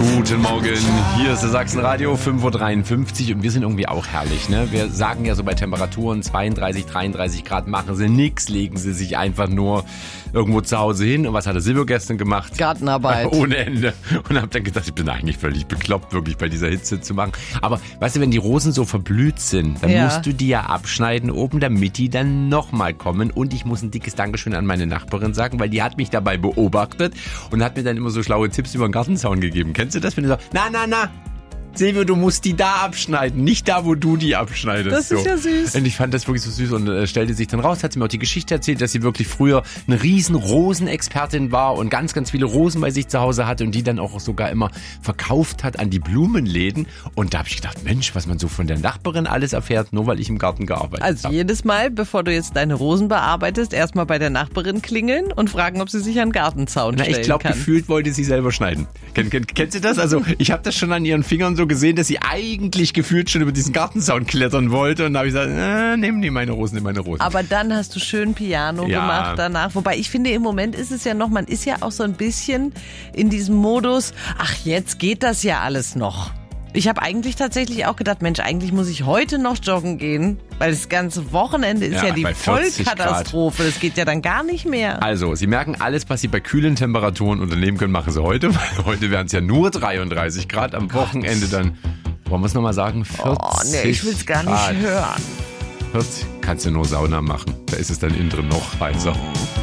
Guten Morgen, hier ist das Sachsenradio, 5.53 Uhr und wir sind irgendwie auch herrlich, ne? Wir sagen ja so bei Temperaturen 32, 33 Grad, machen sie nix, legen sie sich einfach nur irgendwo zu Hause hin. Und was hat der Silvio gestern gemacht? Gartenarbeit. Ohne Ende. Und hab dann gedacht, ich bin eigentlich völlig bekloppt, wirklich bei dieser Hitze zu machen. Aber weißt du, wenn die Rosen so verblüht sind, dann musst du die ja abschneiden oben, damit die dann nochmal kommen. Und ich muss ein dickes Dankeschön an meine Nachbarin sagen, weil die hat mich dabei beobachtet und hat mir dann immer so schlaue Tipps über den Gartenzaun gegeben. Kennst du das, wenn du sagst, na, Silvio, du musst die da abschneiden, nicht da, wo du die abschneidest. Das ist ja süß. Und ich fand das wirklich so süß und stellte sich dann raus, hat sie mir auch die Geschichte erzählt, dass sie wirklich früher eine riesen Rosenexpertin war und ganz, ganz viele Rosen bei sich zu Hause hatte und die dann auch sogar immer verkauft hat an die Blumenläden. Und da habe ich gedacht, Mensch, was man so von der Nachbarin alles erfährt, nur weil ich im Garten gearbeitet habe. Also jedes Mal, bevor du jetzt deine Rosen bearbeitest, erstmal bei der Nachbarin klingeln und fragen, ob sie sich an den Gartenzaun stellen kann. Ich glaube, gefühlt wollte sie selber schneiden. Kennst du das? Also ich habe das schon an ihren Fingern so gesehen, dass sie eigentlich gefühlt schon über diesen Gartenzaun klettern wollte. Und da habe ich gesagt, nimm meine Rosen. Aber dann hast du schön Piano gemacht danach. Wobei ich finde, im Moment ist es ja noch, man ist ja auch so ein bisschen in diesem Modus, ach, jetzt geht das ja alles noch. Ich habe eigentlich tatsächlich auch gedacht, Mensch, eigentlich muss ich heute noch joggen gehen, weil das ganze Wochenende ist ja die Vollkatastrophe. Das geht ja dann gar nicht mehr. Also, Sie merken, alles, was Sie bei kühlen Temperaturen unternehmen können, machen Sie heute. Weil heute wären es ja nur 33 Grad. Am Wochenende dann, wollen wir es nochmal sagen, 40 nee, ich will es gar nicht hören. 40 kannst du nur Sauna machen. Da ist es dann innen drin noch heißer.